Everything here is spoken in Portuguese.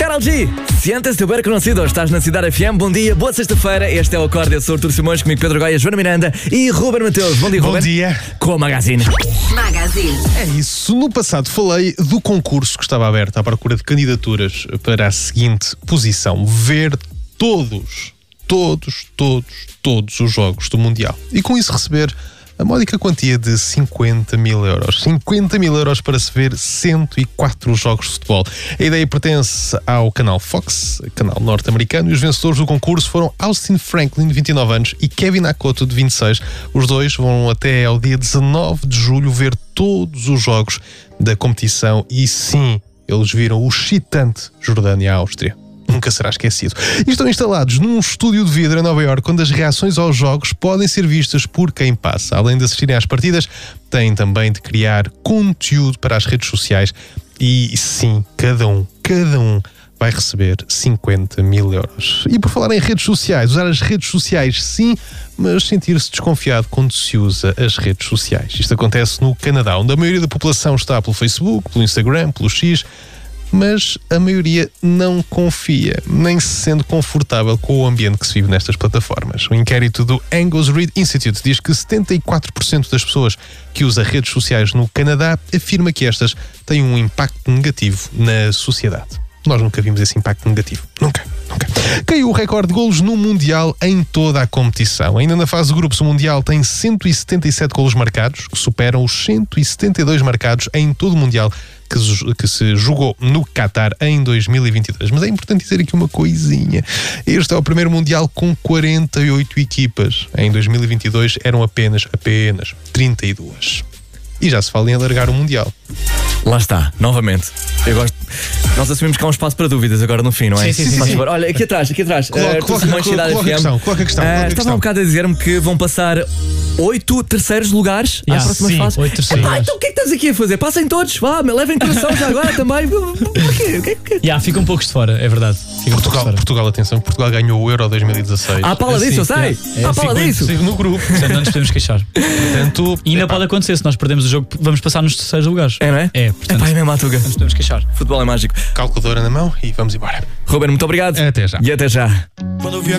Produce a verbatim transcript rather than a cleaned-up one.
Karol G, siente-se super conhecido. Estás na Cidade F M. Bom dia, boa sexta-feira. Este é o Acorde. Eu sou Artur Simões, comigo Pedro Goia, Joana Miranda e Ruben Mateus. Bom dia, Bom Ruben. Bom dia. Com a Magazine. Magazine. É isso. No passado falei do concurso que estava aberto à procura de candidaturas para a seguinte posição: ver todos, todos, todos, todos os jogos do Mundial. E com isso receber a módica quantia de cinquenta mil euros. cinquenta mil euros para se ver cento e quatro jogos de futebol. A ideia pertence ao canal Fox, canal norte-americano, e os vencedores do concurso foram Austin Franklin, de vinte e nove anos, e Kevin Akoto, de vinte e seis. Os dois vão até ao dia dezanove de julho ver todos os jogos da competição e sim, eles viram o excitante Jordânia-Áustria. Nunca será esquecido. E estão instalados num estúdio de vidro em Nova Iorque, onde as reações aos jogos podem ser vistas por quem passa. Além de assistirem às partidas, têm também de criar conteúdo para as redes sociais. E sim, cada um, cada um vai receber cinquenta mil euros. E por falar em redes sociais, usar as redes sociais sim, mas sentir-se desconfiado quando se usa as redes sociais. Isto acontece no Canadá, onde a maioria da população está pelo Facebook, pelo Instagram, pelo X, mas a maioria não confia, nem se sente confortável com o ambiente que se vive nestas plataformas. O inquérito do Angus Reid Institute diz que setenta e quatro por cento das pessoas que usam redes sociais no Canadá afirma que estas têm um impacto negativo na sociedade. Nós nunca vimos esse impacto negativo. Nunca, nunca. Caiu o recorde de golos no Mundial em toda a competição. Ainda na fase de grupos, o Mundial tem cento e setenta e sete golos marcados, que superam os cento e setenta e dois marcados em todo o Mundial que, que se jogou no Qatar em dois mil e vinte e dois. Mas é importante dizer aqui uma coisinha. Este é o primeiro Mundial com quarenta e oito equipas. Em dois mil e vinte e dois eram apenas, apenas trinta e duas. E já se fala em alargar o Mundial. Lá está, novamente. Eu gosto. Nós assumimos que há um espaço para dúvidas agora no fim, não é? Sim, sim, sim, sim. Olha, aqui atrás, aqui atrás. Coloca, uh, coloca, coloca, coloca, coloca a questão, coloca a questão. Uh, coloca a estava questão. um bocado a dizer-me que vão passar oito terceiros lugares Yeah, às próximas sim, fases. oito terceiros. Ah, então o que é que estás aqui a fazer? Passem todos, vá, me levem coração já agora também. Porquê? O que é que... Yeah, fica um pouco de fora, é verdade. Fica um pouco de Portugal, fora. Portugal, atenção, Portugal ganhou o Euro dois mil e dezasseis. Ah, fala disso, eu sei. Yeah. É, Ah, fala fico disso. Estive no grupo. Portanto, não nos podemos queixar. Portanto, E ainda epá, pode acontecer, se nós perdemos o jogo, vamos passar nos terceiros lugares. É, não é? É, É portanto, pá, é mesmo à tuga. não nos podemos queixar. Futebol é mágico. calculadora na mão e vamos embora. Ruben, muito obrigado. Até já. E até já. Quando eu vi a